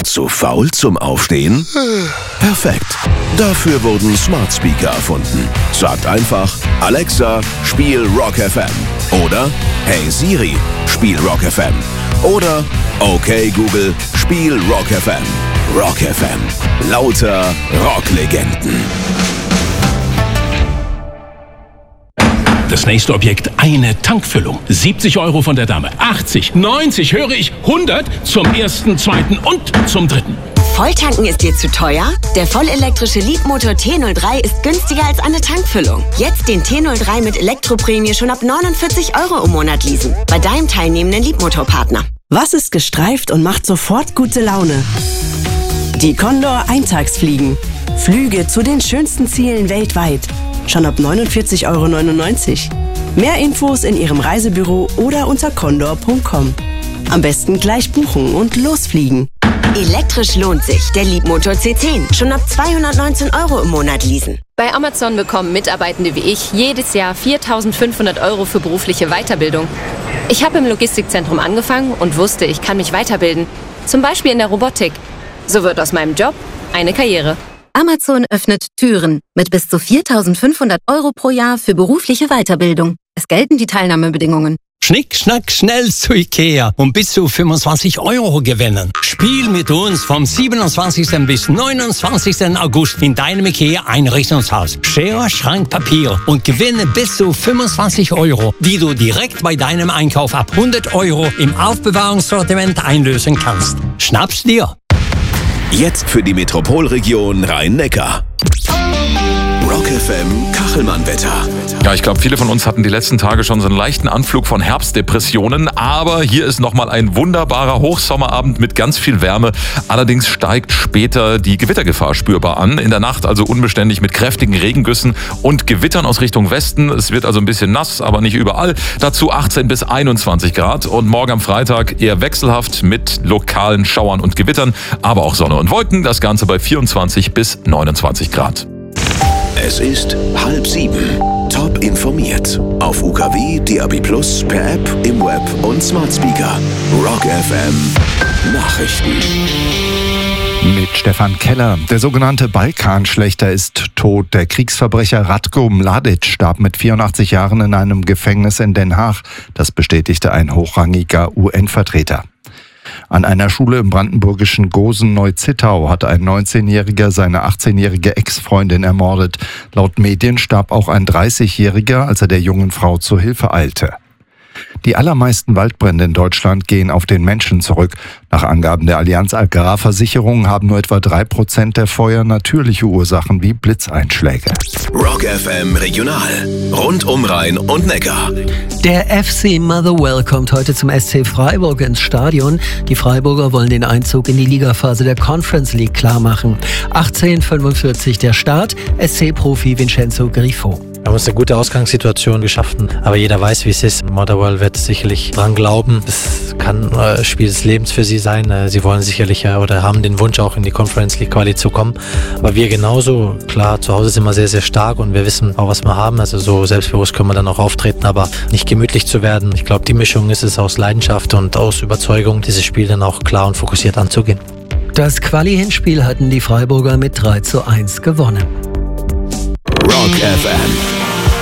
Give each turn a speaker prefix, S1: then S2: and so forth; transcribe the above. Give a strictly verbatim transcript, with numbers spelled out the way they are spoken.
S1: Zu faul zum Aufstehen? Perfekt. Dafür wurden Smart Speaker erfunden. Sagt einfach, Alexa, spiel Rock F M. Oder, hey Siri, spiel Rock F M. Oder, okay Google, spiel Rock F M. Rock F M. Lauter Rocklegenden.
S2: Das nächste Objekt, eine Tankfüllung. siebzig Euro von der Dame, achtzig, neunzig, höre ich, hundert zum ersten, zweiten und zum dritten.
S3: Volltanken ist dir zu teuer? Der vollelektrische Leapmotor T null drei ist günstiger als eine Tankfüllung. Jetzt den T null drei mit Elektroprämie schon ab neunundvierzig Euro im Monat leasen. Bei deinem teilnehmenden Leapmotor-Partner.
S4: Was ist gestreift und macht sofort gute Laune? Die Condor Eintagsfliegen. Flüge zu den schönsten Zielen weltweit. Schon ab neunundvierzig Euro neunundneunzig. Mehr Infos in Ihrem Reisebüro oder unter condor punkt com. Am besten gleich buchen und losfliegen.
S3: Elektrisch lohnt sich. Der Leapmotor C zehn. Schon ab zweihundertneunzehn Euro im Monat leasen.
S5: Bei Amazon bekommen Mitarbeitende wie ich jedes Jahr viertausendfünfhundert Euro für berufliche Weiterbildung. Ich habe im Logistikzentrum angefangen und wusste, ich kann mich weiterbilden. Zum Beispiel in der Robotik. So wird aus meinem Job eine Karriere.
S6: Amazon öffnet Türen mit bis zu viertausendfünfhundert Euro pro Jahr für berufliche Weiterbildung. Es gelten die Teilnahmebedingungen.
S7: Schnick, schnack, schnell zu Ikea und bis zu fünfundzwanzig Euro gewinnen. Spiel mit uns vom siebenundzwanzigsten bis neunundzwanzigsten August in deinem Ikea-Einrichtungshaus. Schere, Schrank, Papier und gewinne bis zu fünfundzwanzig Euro, die du direkt bei deinem Einkauf ab hundert Euro im Aufbewahrungssortiment einlösen kannst. Schnapp's dir!
S1: Jetzt für die Metropolregion Rhein-Neckar. Rock F M Kachelmann-Wetter.
S8: Ja, ich glaube, viele von uns hatten die letzten Tage schon so einen leichten Anflug von Herbstdepressionen. Aber hier ist nochmal ein wunderbarer Hochsommerabend mit ganz viel Wärme. Allerdings steigt später die Gewittergefahr spürbar an. In der Nacht also unbeständig mit kräftigen Regengüssen und Gewittern aus Richtung Westen. Es wird also ein bisschen nass, aber nicht überall. Dazu achtzehn bis einundzwanzig Grad. Und morgen am Freitag eher wechselhaft mit lokalen Schauern und Gewittern. Aber auch Sonne und Wolken. Das Ganze bei vierundzwanzig bis neunundzwanzig Grad.
S1: Es ist halb sieben. Top informiert. Auf U K W, D A B plus, per App, im Web und Smart Speaker. Rock F M Nachrichten.
S9: Mit Stefan Keller. Der sogenannte Balkanschlächter ist tot. Der Kriegsverbrecher Ratko Mladic starb mit vierundachtzig Jahren in einem Gefängnis in Den Haag. Das bestätigte ein hochrangiger U N-Vertreter. An einer Schule im brandenburgischen Gosen-Neuzittau hat ein neunzehnjähriger seine achtzehnjährige Ex-Freundin ermordet. Laut Medien starb auch ein dreißigjähriger, als er der jungen Frau zur Hilfe eilte. Die allermeisten Waldbrände in Deutschland gehen auf den Menschen zurück. Nach Angaben der Allianz Agrarversicherung haben nur etwa drei Prozent der Feuer natürliche Ursachen wie Blitzeinschläge.
S1: Rock F M Regional. Rund um Rhein und Neckar.
S10: Der F C Motherwell kommt heute zum S C Freiburg ins Stadion. Die Freiburger wollen den Einzug in die Ligaphase der Conference League klarmachen. achtzehn Uhr fünfundvierzig der Start. S C-Profi Vincenzo Grifo.
S11: Wir haben uns eine gute Ausgangssituation geschaffen, aber jeder weiß, wie es ist. Motherwell wird sicherlich dran glauben. Es kann ein Spiel des Lebens für sie sein. Sie wollen sicherlich oder haben den Wunsch, auch in die Conference League Quali zu kommen. Aber wir genauso. Klar, zu Hause sind wir sehr, sehr stark und wir wissen auch, was wir haben. Also so selbstbewusst können wir dann auch auftreten, aber nicht gemütlich zu werden. Ich glaube, die Mischung ist es aus Leidenschaft und aus Überzeugung, dieses Spiel dann auch klar und fokussiert anzugehen.
S10: Das Quali-Hinspiel hatten die Freiburger mit drei zu eins gewonnen.
S1: Rock F M.